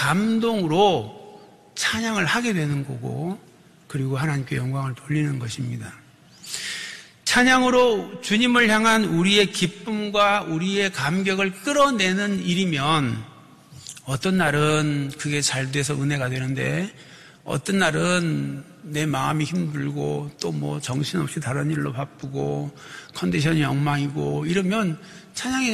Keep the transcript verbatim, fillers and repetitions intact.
감동으로 찬양을 하게 되는 거고, 그리고 하나님께 영광을 돌리는 것입니다. 찬양으로 주님을 향한 우리의 기쁨과 우리의 감격을 끌어내는 일이면 어떤 날은 그게 잘 돼서 은혜가 되는데, 어떤 날은 내 마음이 힘들고 또 뭐 정신없이 다른 일로 바쁘고 컨디션이 엉망이고 이러면 찬양이